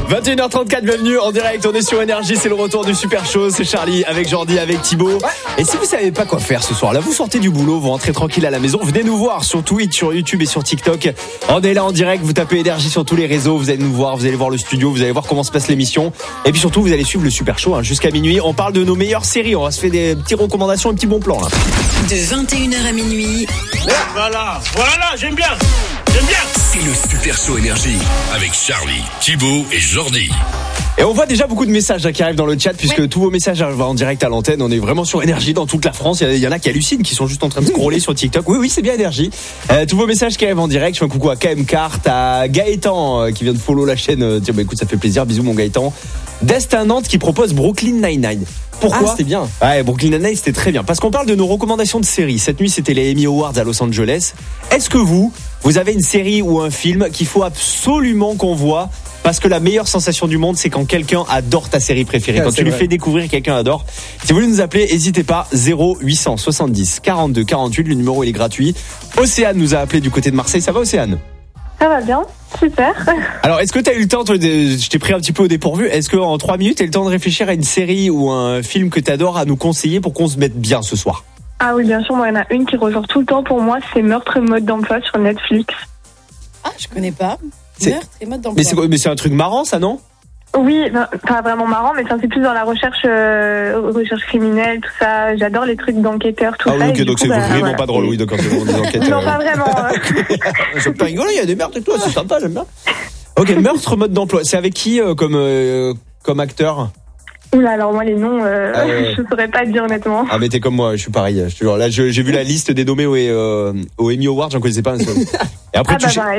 21h34, bienvenue en direct, on est sur Énergie, c'est le retour du Super Show, c'est Charlie avec Jordi, avec Thibaut. Et si vous savez pas quoi faire ce soir, là vous sortez du boulot, vous rentrez tranquille à la maison, venez nous voir sur Twitch, sur YouTube et sur TikTok. On est là en direct, vous tapez Énergie sur tous les réseaux, vous allez nous voir, vous allez voir le studio, vous allez voir comment se passe l'émission. Et puis surtout, vous allez suivre le Super Show jusqu'à minuit. On parle de nos meilleures séries, on va se faire des petites recommandations, un petit bon plan là. De 21h à minuit. Voilà, j'aime bien. C'est le Super Show Énergie avec Charlie, Thibaut et Jordi. Et on voit déjà beaucoup de messages qui arrivent dans le chat puisque tous vos messages arrivent en direct à l'antenne. On est vraiment sur Énergie dans toute la France. Il y en a qui hallucinent, qui sont juste en train de scroller sur TikTok. Oui, c'est bien Énergie. Tous vos messages qui arrivent en direct. Je fais un coucou à KM Kart, à Gaëtan qui vient de follow la chaîne. Tiens, écoute, ça fait plaisir. Bisous mon Gaëtan. Destin Nantes qui propose Brooklyn Nine-Nine. Pourquoi ? C'était bien. Ouais, Brooklyn Nine-Nine, c'était très bien. Parce qu'on parle de nos recommandations de séries. Cette nuit, c'était les Emmy Awards à Los Angeles. Est-ce que vous avez une série ou un film qu'il faut absolument qu'on voit ? Parce que la meilleure sensation du monde, c'est quand quelqu'un adore ta série préférée. Quand tu lui fais découvrir, quelqu'un adore. Si vous voulez nous appeler, n'hésitez pas. 0870 42 48. Le numéro, il est gratuit. Océane nous a appelé du côté de Marseille. Ça va, Océane ? Ça va bien, super. Alors, est-ce que tu as eu le temps, je t'ai pris un petit peu au dépourvu, est-ce qu'en 3 minutes, tu as eu le temps de réfléchir à une série ou un film que tu adores à nous conseiller pour qu'on se mette bien ce soir ? Ah oui, bien sûr, moi, il y en a une qui ressort tout le temps pour moi, c'est Meurtre et mode d'emploi sur Netflix. Ah, je connais pas. Meurtre et mode d'emploi. Mais c'est un truc marrant, ça, non ? Oui, pas vraiment marrant, mais c'est plus dans la recherche criminelle, tout ça. J'adore les trucs d'enquêteurs, tout ça. Ah oui, donc c'est vraiment pas drôle, oui, donc quand c'est vraiment des enquêtes. Non, pas vraiment. C'est pas rigolo, il y a des meurtres et tout, c'est sympa, j'aime bien. Ok, Meurtre mode d'emploi, c'est avec qui comme acteur ? Oula, alors moi les noms, je saurais pas te dire honnêtement. Ah mais t'es comme moi, je suis pareil. Là, j'ai vu la liste des nommés au Emmy Awards, j'en connaissais pas un seul. Et après,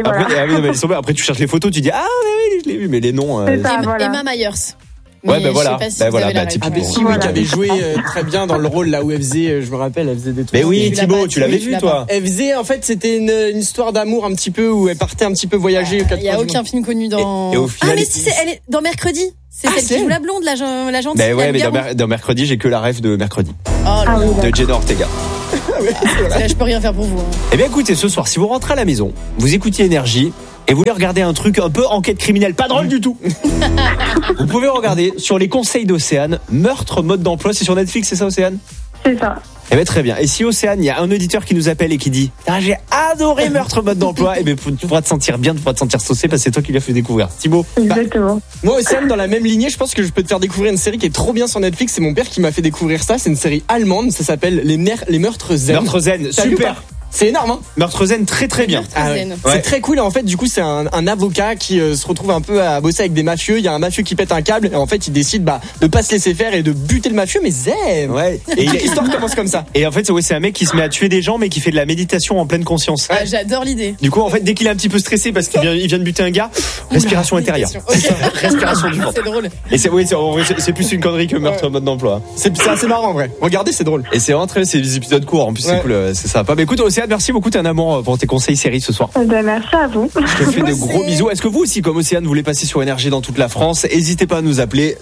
après tu cherches les photos, tu dis oui, je l'ai vu, mais les noms. C'est ça, voilà. Emma Myers. Ouais, ben voilà. Qui avait joué très bien dans le rôle là où elle faisait, je me rappelle, elle faisait des trucs. Mais oui, Thibaut, tu l'avais vu toi. Elle faisait, en fait, c'était une histoire d'amour un petit peu où elle partait un petit peu voyager. Il y a aucun film connu dans. Et au final, mais si, elle est dans Mercredi. C'est celle qui joue la blonde, la gentille. Ben ouais, mais dans Mercredi, j'ai que la ref de Mercredi. De Jenna Ortega. Là, je peux rien faire pour vous. Eh bien, écoutez, ce soir, si vous rentrez à la maison, vous écoutez Énergie et vous voulez regarder un truc un peu enquête criminelle, pas drôle du tout. Vous pouvez regarder sur les conseils d'Océane, Meurtre mode d'emploi, c'est sur Netflix, c'est ça, Océane ? C'est ça. Eh bien, très bien. Et si Océane, il y a un auditeur qui nous appelle et qui dit j'ai adoré Meurtre mode d'emploi, eh bien, tu pourras te sentir bien, tu pourras te sentir saucé parce que c'est toi qui l'as fait découvrir. Thibaut ? Exactement. Moi, Océane, dans la même lignée, je pense que je peux te faire découvrir une série qui est trop bien sur Netflix. C'est mon père qui m'a fait découvrir ça. C'est une série allemande. Ça s'appelle Les Meurtres Zen. Meurtres Zen, super. C'est énorme, hein. Meurtre Zen, très très bien. C'est très cool. En fait, du coup, c'est un avocat qui se retrouve un peu à bosser avec des mafieux. Il y a un mafieux qui pète un câble et en fait, il décide de pas se laisser faire et de buter le mafieux. Mais zen. Ouais. Et l'histoire commence comme ça. Et en fait, c'est un mec qui se met à tuer des gens, mais qui fait de la méditation en pleine conscience. Ah, j'adore l'idée. Du coup, en fait, dès qu'il est un petit peu stressé parce qu'il vient de buter un gars, respiration intérieure. Okay. Respiration du ventre. C'est drôle. Et c'est plus une connerie que Meurtre mode d'emploi. C'est assez marrant en vrai. Regardez, c'est drôle. Et c'est rentré, c'est des épisodes courts. En plus, c'est cool, c'est sympa. Mais écoute, Océane, merci beaucoup, t'es un amour pour tes conseils séries ce soir. Merci à vous. Je te fais de gros bisous. Est-ce que vous aussi, comme Océane, vous voulez passer sur Énergie dans toute la France ? N'hésitez pas à nous appeler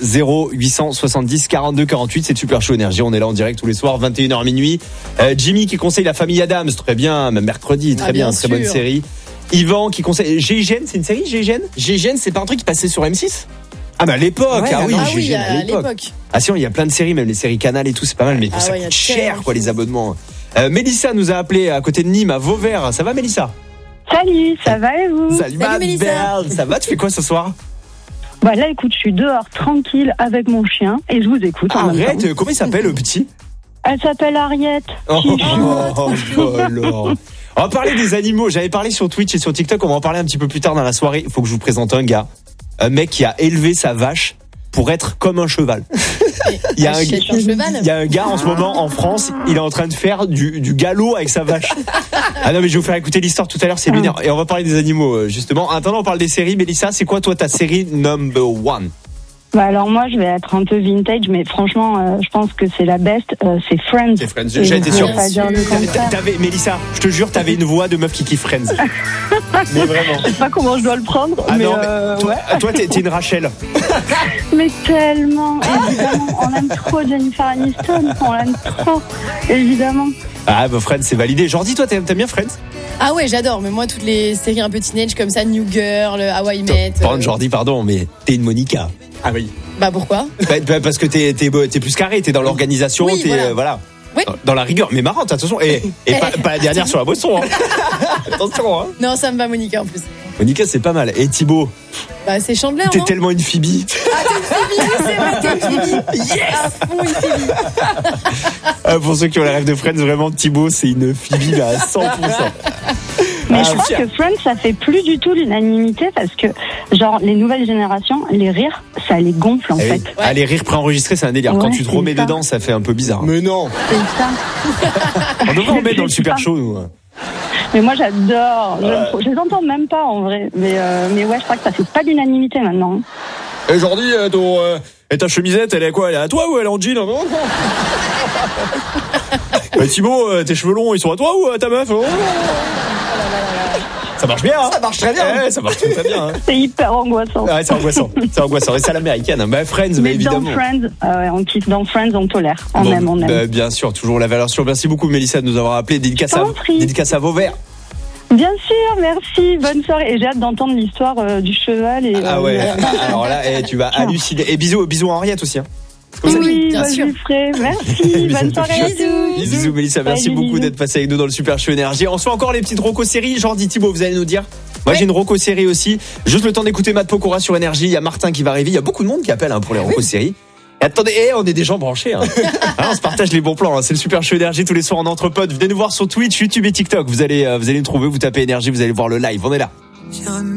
0870 42 48. C'est Super Show Énergie. On est là en direct tous les soirs, 21h minuit. Jimmy qui conseille La Famille Adams, très bien. Même mercredi, très bien, très bonne série. Yvan qui conseille GIGN, c'est une série GIGN ? GIGN, c'est pas un truc qui passait sur M6 ? Ah bah à l'époque, GIGN à l'époque. Ah si, il y a plein de séries, même les séries Canal et tout, c'est pas mal, mais ça coûte cher quoi les abonnements. Mélissa nous a appelé à côté de Nîmes, à Vauvert. Ça va Mélissa ? Salut, ça va et vous ? Salut ma belle. Ça va, tu fais quoi ce soir ? Bah là écoute, je suis dehors tranquille avec mon chien et je vous écoute. Arrête, comment il s'appelle le petit ? Elle s'appelle Ariette. Alors. On va parler des animaux. J'avais parlé sur Twitch et sur TikTok, on va en parler un petit peu plus tard dans la soirée. Il faut que je vous présente un gars. Un mec qui a élevé sa vache pour être comme un cheval. Il y a un gars en ce moment en France, il est en train de faire du galop avec sa vache. Ah non mais je vais vous faire écouter l'histoire tout à l'heure, c'est lunaire. Et on va parler des animaux justement. En attendant, on parle des séries. Mélissa, c'est quoi toi ta série number one ? Bah alors moi je vais être un peu vintage, mais franchement je pense que c'est la best, c'est Friends. C'est Friends, j'ai été sûr. Mélissa, je te jure, t'avais une voix de meuf qui kiffe Friends. Mais vraiment. Je sais pas comment je dois le prendre. Ah mais non, mais toi t'es une Rachel. Mais tellement, évidemment, on aime trop Jennifer Aniston, on l'aime trop, évidemment. Ah bah Friends, c'est validé. Jordi, toi, t'aimes bien Friends? Ah ouais, j'adore. Mais moi, toutes les séries un peu teenage comme ça, New Girl, How I Met. Jordi, pardon, mais t'es une Monica. Ah oui. Bah pourquoi? Parce que t'es plus carré, t'es dans l'organisation, oui, t'es voilà. Oui. Dans la rigueur, mais marrante, attention, et pas la dernière sur la boisson. Hein. Attention. Hein. Non, ça me va Monica en plus. Monica, c'est pas mal. Et Thibaut? Bah c'est Chandler. T'es non tellement une Phoebe. Ah t'es une Phoebe, oui, c'est vrai, t'es une Phoebe. Yes. À fond une Phoebe. Pour ceux qui ont la rêve de Friends, vraiment Thibaut, c'est une Phoebe là, à 100%. Mais je crois que Friends, ça fait plus du tout l'unanimité parce que, genre, les nouvelles générations, les rires, ça les gonfle en fait. Oui. Ah, les rires préenregistrés, c'est un délire. Ouais, quand tu te remets ça. dedans, ça fait un peu bizarre. Mais non. C'est ça. On devrait en mettre dans le super show, nous. Mais moi, j'adore. Je les entends même pas en vrai. Mais ouais, je crois que ça fait pas l'unanimité maintenant. Et Jordi, ta chemisette, elle est quoi? Elle est à toi ou elle est en jean? Non. Thibaut, tes cheveux longs, ils sont à toi ou à ta meuf? Ça marche bien, hein? Ça marche très bien. Ouais, ça marche très bien. Hein. C'est hyper angoissant. Ouais, c'est angoissant. Et c'est à l'américaine. Hein. Bah, Friends, Mais évidemment. dans Friends, on kiffe. Dans Friends, on tolère. On aime. Bah, bien sûr, toujours la valeur sûre. Merci beaucoup, Mélissa, de nous avoir appelé. Dédicace à Vauvert. Bien sûr, merci. Bonne soirée. Et j'ai hâte d'entendre l'histoire du cheval. Et, Ah ouais. Alors là, tu vas halluciner. Et bisous à Henriette aussi. Hein. Oui, bien sûr. je le ferai. Merci. Bonne soirée à tous. Bisous, Mélissa. Merci beaucoup d'être passée avec nous dans le Super Show Énergie. On se fait encore les petites rocos séries. Jordi, Thibaut, vous allez nous dire. Moi, j'ai une roco série aussi. Juste le temps d'écouter Matt Pokora sur Énergie. Il y a Martin qui va arriver. Il y a beaucoup de monde qui appelle pour les rocos séries. Et attendez, on est des gens branchés. Hein. On se partage les bons plans. Hein. C'est le Super Show Énergie tous les soirs en entre potes. Venez nous voir sur Twitch, YouTube et TikTok. Vous allez nous trouver. Vous tapez Énergie, vous allez voir le live. On est là.